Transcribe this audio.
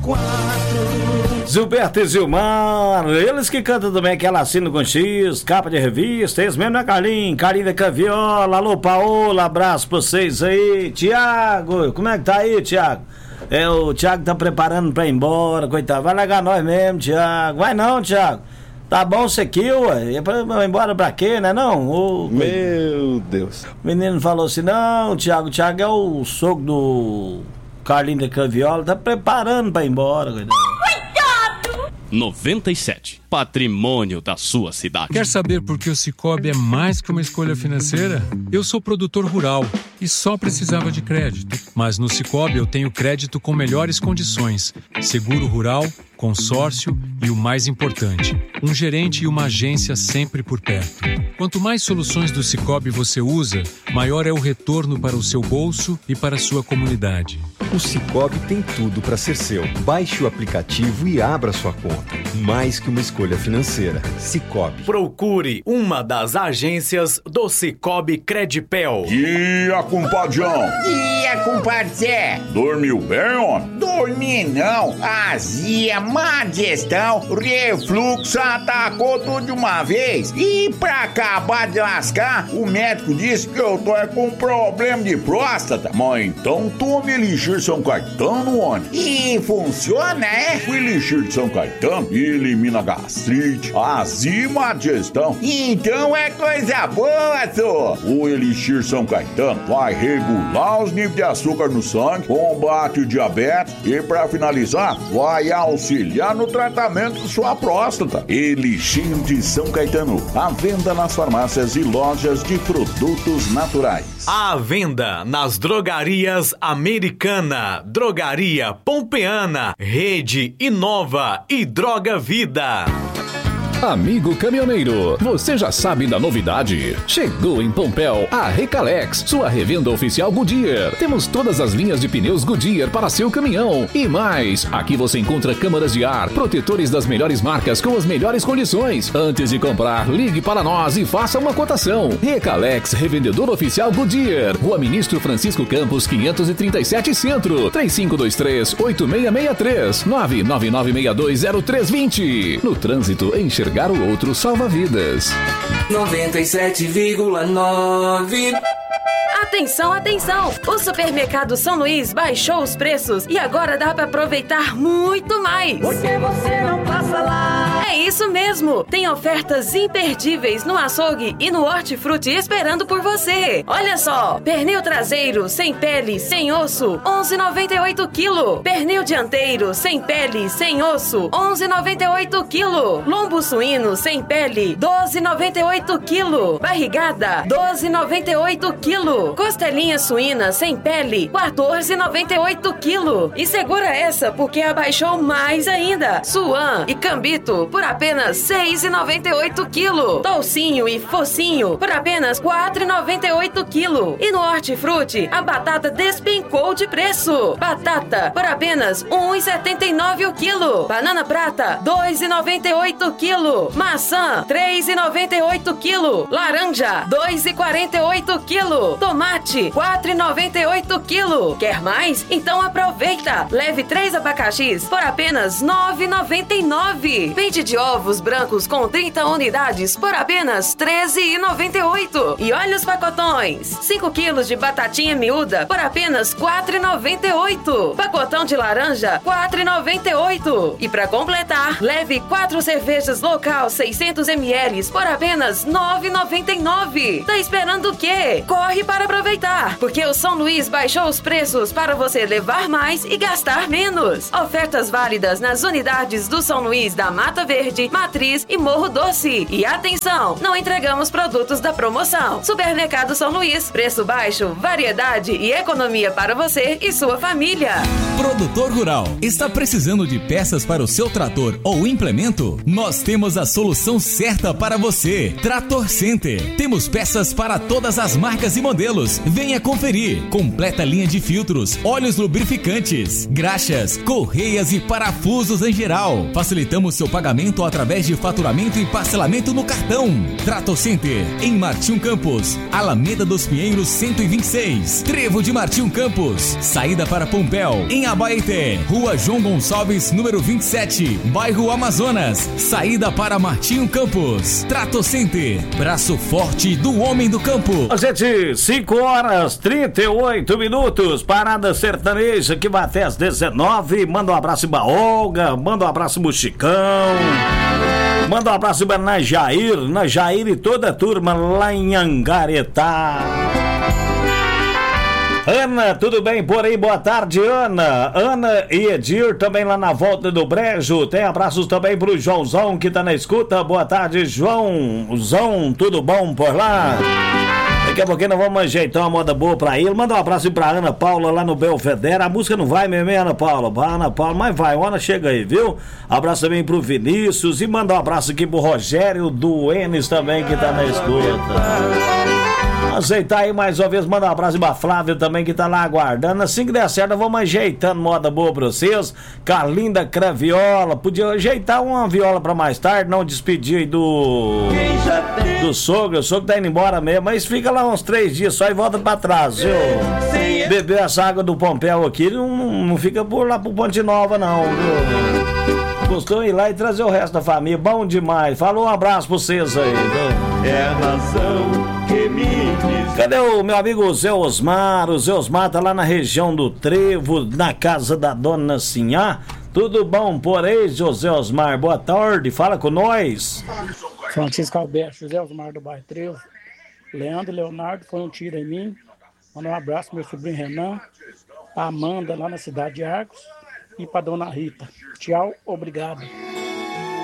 Gilberto e Gilmar, eles que cantam também aquela assino com X, capa de revista, eles mesmo, né, Carlinhos? Carlinhos da Caviola, alô, Paola, abraço pra vocês aí. Tiago, como é que tá aí, Tiago? O Tiago tá preparando pra ir embora, coitado, vai largar nós mesmo, Tiago. Vai não, Tiago. Tá bom isso aqui, ué. É pra ir embora pra quê, né não? Meu Deus. O menino falou assim, não, Tiago é o sogro do Carlinhos da Caviola, tá preparando pra ir embora, coitado. 97, patrimônio da sua cidade. Quer saber por que o Sicoob é mais que uma escolha financeira? Eu sou produtor rural e só precisava de crédito. Mas no Sicoob eu tenho crédito com melhores condições, seguro rural, consórcio e o mais importante, um gerente e uma agência sempre por perto. Quanto mais soluções do Sicoob você usa, maior é o retorno para o seu bolso e para a sua comunidade. O Sicoob tem tudo para ser seu. Baixe o aplicativo e abra sua conta. Mais que uma escolha financeira. Sicoob. Procure uma das agências do Sicoob Credipel. Dia, compadrão. Dia, compadre. Dormiu bem, homem? Dormi não. Azia, má digestão, refluxo, atacou tudo de uma vez. E pra acabar de lascar, o médico disse que eu tô com problema de próstata. Mas então tome Elixir São Caetano, homem. E funciona, é? O Elixir de São Caetano elimina gastrite, azia e má digestão. Então é coisa boa, só. O Elixir São Caetano vai regular os níveis de açúcar no sangue, combate o diabetes e, pra finalizar, vai auxiliar no tratamento de sua próstata. Elixir de São Caetano, à venda nas farmácias e lojas de produtos naturais. À venda nas drogarias Americana, Drogaria Pompeana, Rede Inova e Droga Vida. Amigo caminhoneiro, você já sabe da novidade? Chegou em Pompéu a Recalex, sua revenda oficial Goodyear. Temos todas as linhas de pneus Goodyear para seu caminhão e mais. Aqui você encontra câmaras de ar, protetores das melhores marcas com as melhores condições. Antes de comprar, ligue para nós e faça uma cotação. Recalex, revendedor oficial Goodyear. Rua Ministro Francisco Campos, 537 Centro, 3523-8663, 999620320. No trânsito, enxergar o outro salva vidas. 97,9. Atenção, atenção! O Supermercado São Luís baixou os preços e agora dá para aproveitar muito mais. Por que você não passa lá? É isso mesmo! Tem ofertas imperdíveis no açougue e no hortifruti esperando por você. Olha só! Pernil traseiro, sem pele, sem osso, 11,98 kg. Pernil dianteiro, sem pele, sem osso, 11,98 kg. Lombo suíno, sem pele, 12,98 kg. Barrigada, 12,98 kg. Costelinha suína sem pele, 14,98 kg. E segura essa porque abaixou mais ainda. Suan e cambito por apenas 6,98 kg. Toucinho e focinho por apenas 4,98 kg. E no hortifruti, a batata despencou de preço. Batata por apenas 1,79 o quilo. Banana prata, 2,98 kg. Maçã, 3,98 kg. Laranja, 2,48 kg. Tomate, 4,98 kg. Quer mais? Então aproveita. Leve 3 abacaxis por apenas 9,99. Peito de ovos brancos com 30 unidades por apenas 13,98. E olha os pacotões. 5 quilos de batatinha miúda por apenas 4,98. Pacotão de laranja, 4,98. E para completar, leve 4 cervejas local 600 ml por apenas 9,99. Tá esperando o quê? Corre para aproveitar, porque o São Luís baixou os preços para você levar mais e gastar menos. Ofertas válidas nas unidades do São Luís da Mata Verde, Matriz e Morro Doce. E atenção, não entregamos produtos da promoção. Supermercado São Luís, preço baixo, variedade e economia para você e sua família. Produtor rural, está precisando de peças para o seu trator ou implemento? Nós temos a solução certa para você. Trator Center. Temos peças para todas as marcas e modelos. Venha conferir. Completa linha de filtros, óleos lubrificantes, graxas, correias e parafusos em geral. Facilitamos seu pagamento pagamento através de faturamento e parcelamento no cartão. Trator Center, em Martim Campos, Alameda dos Pinheiros 126, Trevo de Martim Campos, saída para Pompéu, em Abaeté, Rua João Gonçalves, número 27, bairro Amazonas, saída para Martim Campos. Trator Center, braço forte do homem do campo. Gente, 5h38, parada sertaneja que vai até às 19. Manda um abraço pra Olga, manda um abraço pro Chicão, manda um abraço pra Najair e toda a turma lá em Angaretá. Ana, tudo bem por aí? Boa tarde, Ana. Ana e Edir também lá na volta do Brejo. Tem abraços também pro Joãozão que tá na escuta. Boa tarde, Joãozão. Tudo bom por lá? Daqui a pouquinho nós vamos ajeitar uma moda boa pra ele. Manda um abraço pra Ana Paula lá no Belvedere. A música não vai mesmo, hein, Ana Paula? Ana Paula, mas vai, Ana chega aí, viu? Abraço também pro Vinícius. E manda um abraço aqui pro Rogério do Enes também que tá na escuta. Aceitar aí mais uma vez, manda um abraço pra Flávia também que tá lá aguardando. Assim que der certo, vamos ajeitando moda boa pra vocês. Carlinda Craviola, podia ajeitar uma viola pra mais tarde, não despedir aí do sogro. O sogro tá indo embora mesmo, mas fica lá uns 3 dias só e volta pra trás, viu? Beber essa água do Pompéu aqui, não fica por lá pro Ponte Nova não, viu? Gostou ir lá e trazer o resto da família, bom demais. Falou, um abraço pra vocês aí, viu? É a razão que me diz. Cadê o meu amigo Zé Osmar? O Zé Osmar tá lá na região do Trevo, na casa da dona Sinhá. Tudo bom por aí, José Osmar? Boa tarde, fala com nós. Francisco Alberto, José Osmar do bairro Trevo. Leandro Leonardo foi um tiro em mim. Manda um abraço pro meu sobrinho Renan. A Amanda lá na cidade de Arcos. E pra dona Rita. Tchau, obrigado.